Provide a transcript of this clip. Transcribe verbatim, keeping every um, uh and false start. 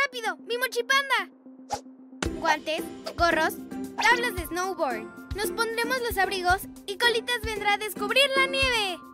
¡Rápido! ¡Mi mochipanda! Guantes, gorros, tablas de snowboard. Nos pondremos los abrigos y Colitas vendrá a descubrir la nieve.